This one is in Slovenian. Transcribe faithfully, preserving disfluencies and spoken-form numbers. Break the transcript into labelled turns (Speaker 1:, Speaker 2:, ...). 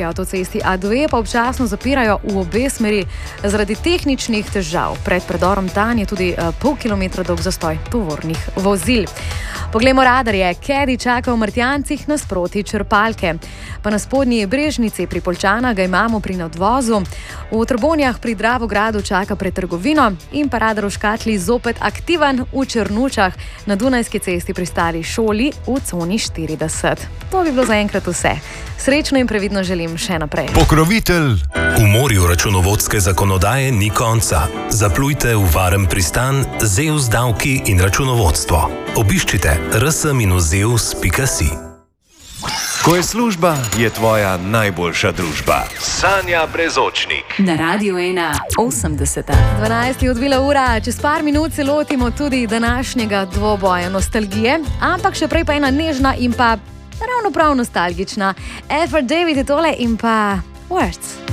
Speaker 1: ljubljanski avtocesti A dve pa občasno zapirajo v obe smeri zaradi tehničnih težav. Pred predorom Tanj je tudi pol kilometra dolg zastoj tovornih vozil. Poglejmo radarje. Caddy čaka v Martjancih nasproti črpalke. Pa na spodnji Brežnici pri Poljčanah ga imamo pri nadvozu. V Trbonjah pri Dravogradu čaka pred trgovino in pa radar v Škatli zopet aktiven v Črnučah na Dunajski cesti pri stari šoli v coni štirideset. To bi bilo zaenkrat vse. Srečno in previdno želim še naprej.
Speaker 2: Pokrovitelj.
Speaker 3: V morju računovodske zakonodaje ni konca. Zaplujte v varen pristan Zeus davki in računovodstvo. Obiščite r s dash zeus pika si.
Speaker 2: Ko je služba, je tvoja najboljša družba. Sanja Brezočnik.
Speaker 4: Na Radiu ena osemdeseta.
Speaker 1: dvanajst je odbila ura, čez par minut se lotimo tudi današnjega dvoboja nostalgije, ampak še prej pa ena nežna in pa ravno prav nostalgična. Edward David je tole in pa Words.